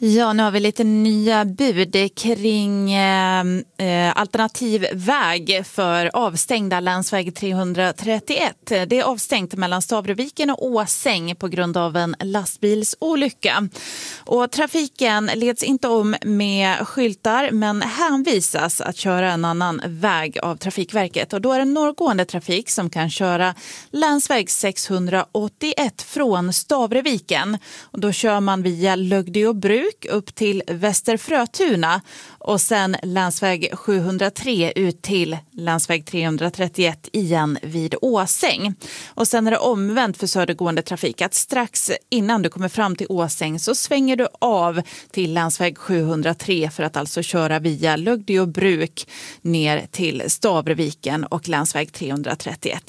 Ja, nu har vi lite nya bud kring alternativ väg för avstängda länsväg 331. Det är avstängt mellan Stavreviken och Åsäng på grund av en lastbilsolycka. Och trafiken leds inte om med skyltar men hänvisas att köra en annan väg av Trafikverket. Och då är det norrgående trafik som kan köra länsväg 681 från Stavreviken. Och då kör man via Lögde och Bruk upp till Västerfrötuna och sen länsväg 703 ut till länsväg 331 igen vid Åsäng. Och sen är det omvänt för södergående trafik att strax innan du kommer fram till Åsäng så svänger du av till länsväg 703 för att alltså köra via Lögde och Bruk ner till Stavreviken och länsväg 331